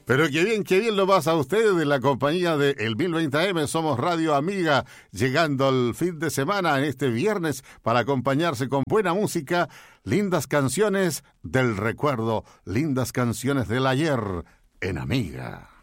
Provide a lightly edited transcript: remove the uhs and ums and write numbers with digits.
Pero qué bien lo pasa a usted en la compañía de El 1020 AM. Somos Radio Amiga, llegando al fin de semana en este viernes para acompañarse con buena música, lindas canciones del recuerdo, lindas canciones del ayer en Amiga.